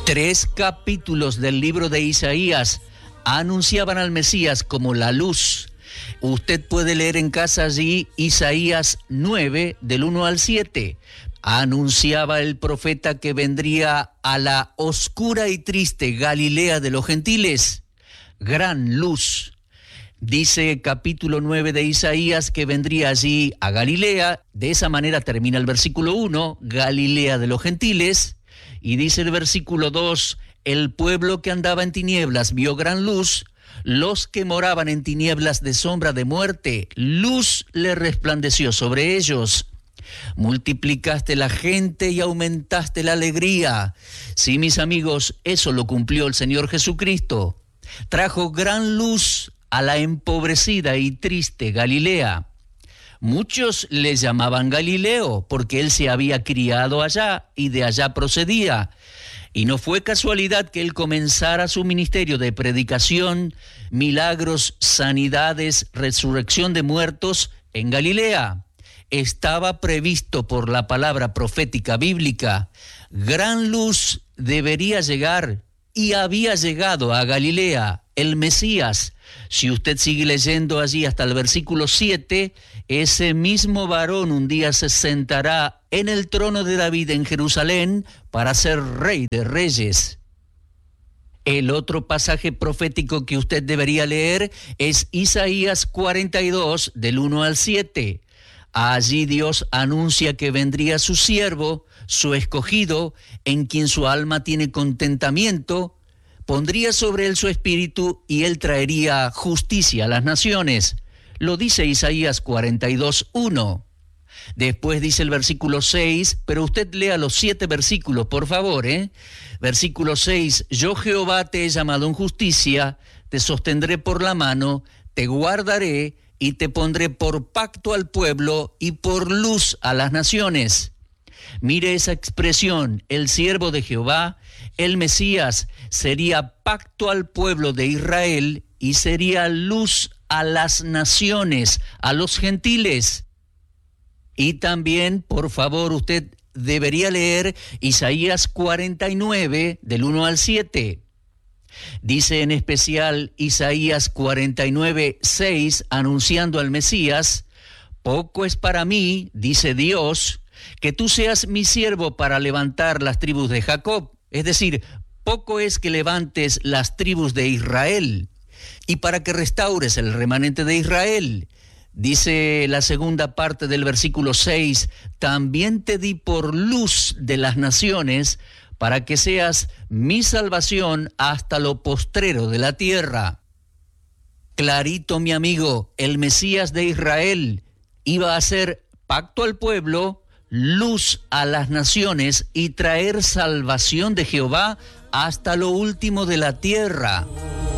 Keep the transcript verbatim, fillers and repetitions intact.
Tres capítulos del libro de Isaías anunciaban al Mesías como la luz. Usted puede leer en casa allí Isaías nueve, del uno al siete. Anunciaba el profeta que vendría a la oscura y triste Galilea de los gentiles. Gran luz. Dice capítulo nueve de Isaías que vendría allí a Galilea. De esa manera termina el versículo uno, Galilea de los gentiles. Y dice el versículo dos, el pueblo que andaba en tinieblas vio gran luz. Los que moraban en tinieblas de sombra de muerte, luz le resplandeció sobre ellos. Multiplicaste la gente y aumentaste la alegría. Sí, mis amigos, eso lo cumplió el Señor Jesucristo. Trajo gran luz a la empobrecida y triste Galilea. Muchos le llamaban Galileo porque él se había criado allá y de allá procedía. Y no fue casualidad que él comenzara su ministerio de predicación, milagros, sanidades, resurrección de muertos en Galilea. Estaba previsto por la palabra profética bíblica. Gran luz debería llegar y había llegado a Galilea, el Mesías. Si usted sigue leyendo allí hasta el versículo siete, ese mismo varón un día se sentará en el trono de David en Jerusalén para ser rey de reyes. El otro pasaje profético que usted debería leer es Isaías cuarenta y dos, del uno al siete. Allí Dios anuncia que vendría su siervo, su escogido, en quien su alma tiene contentamiento, pondría sobre él su espíritu y él traería justicia a las naciones. Lo dice Isaías cuarenta y dos, uno. Después dice el versículo seis, pero usted lea los siete versículos, por favor, ¿eh? Versículo seis, yo Jehová te he llamado en justicia, te sostendré por la mano, te guardaré y te pondré por pacto al pueblo y por luz a las naciones. Mire esa expresión, el siervo de Jehová, el Mesías, sería pacto al pueblo de Israel y sería luz a las naciones, a los gentiles. Y también, por favor, usted debería leer Isaías cuarenta y nueve, del uno al siete. Dice en especial Isaías cuarenta y nueve, seis, anunciando al Mesías, poco es para mí, dice Dios, que tú seas mi siervo para levantar las tribus de Jacob. Es decir, poco es que levantes las tribus de Israel y para que restaures el remanente de Israel. Dice la segunda parte del versículo seis, también te di por luz de las naciones para que seas mi salvación hasta lo postrero de la tierra. Clarito, mi amigo, el Mesías de Israel iba a hacer pacto al pueblo, luz a las naciones y traer salvación de Jehová hasta lo último de la tierra.